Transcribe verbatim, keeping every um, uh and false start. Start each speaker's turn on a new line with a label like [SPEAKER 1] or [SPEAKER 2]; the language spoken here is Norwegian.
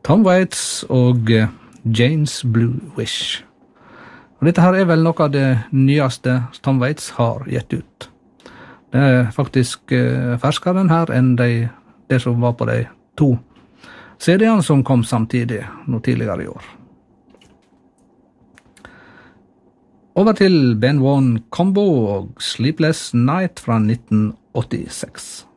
[SPEAKER 1] Tom Waits og Jane's Blue Wish. Og dette her er vel noe av det nyeste Tom Waits har gitt ut. Det er faktisk uh, ferskere enn her enn de, det som var på de to C D-ene som kom samtidig, noe tidligere i år. Over til Ben One Combo og Sleepless Night fra nitten åttiseks.